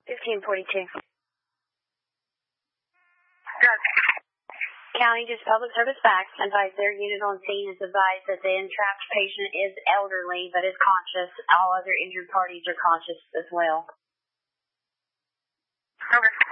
1542. Good. County just public service facts. Advise their unit on scene is advised that the entrapped patient is elderly but is conscious. All other injured parties are conscious as well. Okay.